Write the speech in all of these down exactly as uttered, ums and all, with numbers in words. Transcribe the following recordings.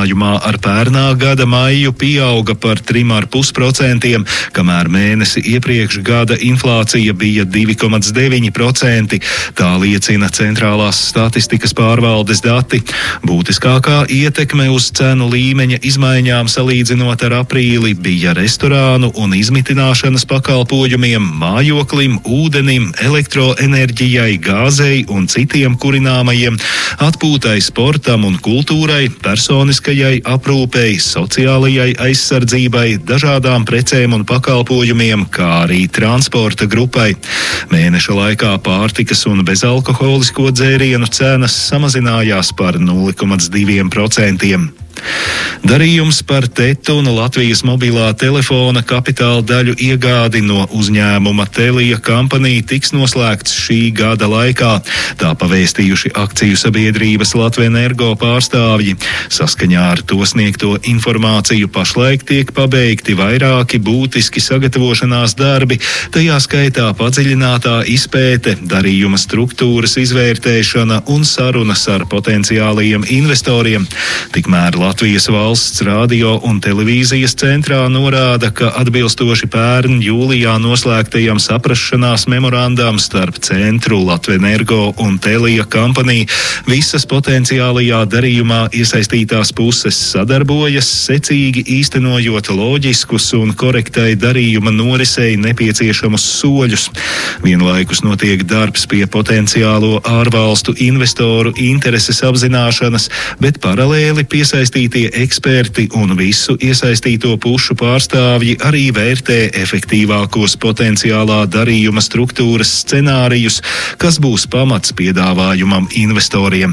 salīdzinājumā ar pērnā gada maiju pieauga par trim komats pieci procenti, kamēr mēnesi iepriekš gada inflācija bija divi komats deviņi procenti. Tā liecina centrālās statistikas pārvaldes dati. Būtiskākā ietekme uz cenu līmeņa izmaiņām salīdzinot ar aprīli bija restorānu un izmitināšanas pakalpojumiem, mājoklim, ūdenim, elektroenerģijai, gāzei un citiem kurināmajiem, atpūtai, sportam un kultūrai, personiskajai aprūpei, sociālajai aizsardzībai, dažādām precēm un pakalpojumiem, kā arī transporta grupai. Mēneša laikā pārtikas un bezalkoholisko dzērienu cenas samazinājās par nulle komats divi procenti. Darījums par Tetu un Latvijas mobilā telefona kapitāla daļu iegādi no uzņēmuma Telia Company tiks noslēgts šī gada laikā. Tā pavēstījuši akciju sabiedrības Latvenergo pārstāvji. Saskaņā ar to sniegto informāciju pašlaik tiek pabeigti vairāki būtiski sagatavošanās darbi, tajā skaitā padziļinātā izpēte, darījuma struktūras izvērtēšana un sarunas ar potenciālajiem investoriem. Tikmēr Latvijas valsts radio un televīzijas centrā norāda, ka atbilstoši pērn jūlijā noslēgtajam saprašanās memorandam starp centru, Latvenergo un Telia Company visas potenciālajā darījumā iesaistītās puses sadarbojas, secīgi īstenojot loģiskus un korektai darījuma norisei nepieciešamus soļus. Vienlaikus notiek darbs pie potenciālo ārvalstu investoru intereses apzināšanas, bet paralēli piesaistītie eksperti un visu iesaistīto pušu pārstāvji arī vērtē efektīvākos potenciālā darījuma struktūras scenārijus, kas būs pamats piedāvājumam investoriem.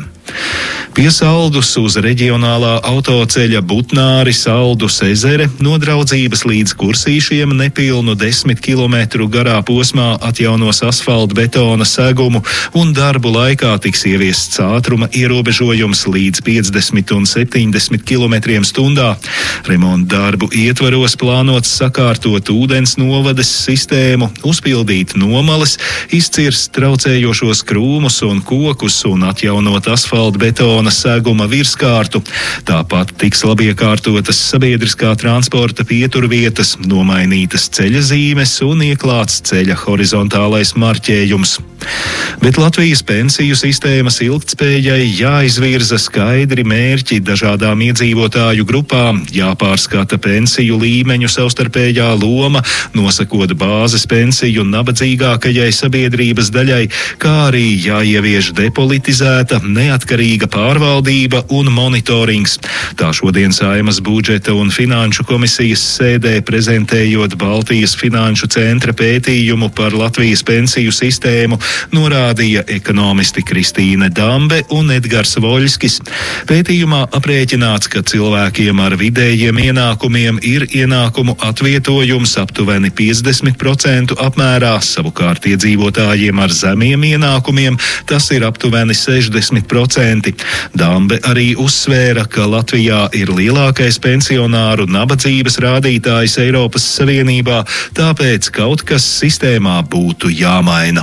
Pie Saldus uz reģionālā autoceļa Butnāri Saldus ezere no Draudzības līdz Kursīšiem nepilnu desmit kilometru garā posmā atjaunos asfaltbetona segumu un darbu laikā tiks ieviests ātruma ierobežojums līdz piecdesmit un septiņdesmit kilometriem stundā. Remonta darbu ietvaros plānots sakārtot ūdens novades sistēmu, uzpildīt nomales, izcirst traucējošos krūmus un kokus un atjaunot asfaltbetona betona seguma virskārtu. Tāpat tiks labi iekārtotas sabiedriskā transporta pieturvietas, nomainītas ceļa zīmes un ieklāts ceļa horizontālais marķējums. Bet Latvijas pensiju sistēmas ilgtspējai jāizvirza skaidri mērķi dažādām iedzīvotāju grupām, jāpārskata pensiju līmeņu savstarpējā loma, nosakot bāzes pensiju nabadzīgākajai sabiedrības daļai, kā arī jāievieš depolitizēta, neatkarīga pārvaldība un monitorings. Tā šodien Saeimas budžeta un finanšu komisijas sēdē prezentējot Baltijas finanšu centra pētījumu par Latvijas pensiju sistēmu, norādīja ekonomisti Kristīne Dambe un Edgars Voļskis. Pētījumā aprēķināts, ka cilvēkiem ar vidējiem ienākumiem ir ienākumu atvietojums aptuveni piecdesmit procentu apmērā, savukārt iedzīvotājiem ar zemiem ienākumiem tas ir aptuveni sešdesmit procenti. Dambe arī uzsvēra, ka Latvijā ir lielākais pensionāru nabadzības rādītājs Eiropas Savienībā, tāpēc kaut kas sistēmā būtu jāmaina.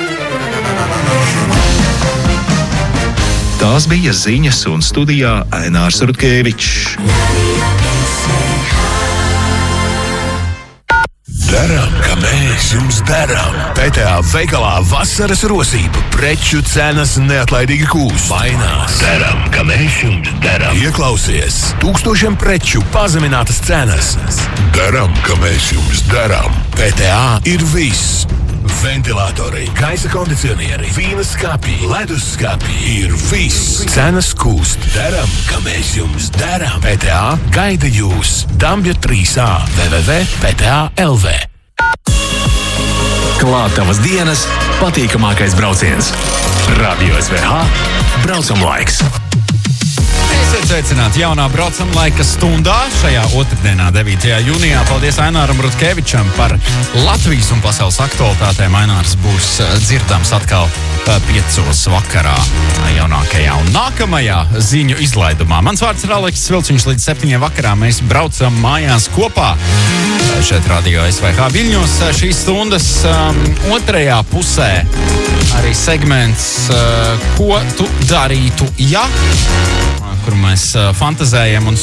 Tās bija ziņas un studijā Ainārs Rutkevičs. Darām, kā mēs jums darām. P T A veikalā vasaras rosība, preču cenas neatlaidīgi kūst. Mainās. Darām, kā mēs jums darām. Ieklausies, tūkstošiem preču pazeminātas cenas. Darām, kā mēs jums darām. P T A ir viss. Ventilatori, gaisa kondicionieri, vīna skapji, ledus skapji ir viss. Cenas kūst. Darām, kā mēs jums darām. P T A gaida jūs. Dambja trīs A w w w punkt p t a punkt l v. Klāt tavas dienas patīkamākais brauciens. Radio S V H braucam laiks. Esiet sveicināti jaunā braucama laika stundā šajā otrdienā, devītajā jūnijā. Paldies Aināram Rutkevičam par Latvijas un pasaules aktualitātēm. Ainārs būs dzirdams atkal piecos vakarā jaunākajā un nākamajā ziņu izlaidumā. Mans vārds ir Aleksis Vilciņš, līdz septiņiem vakarā mēs braucam mājās kopā. Šeit Radio S V H Viļņos šīs stundas um, otrajā pusē arī segments uh, Ko tu darītu, ja? Kur mēs uh, fantazējam un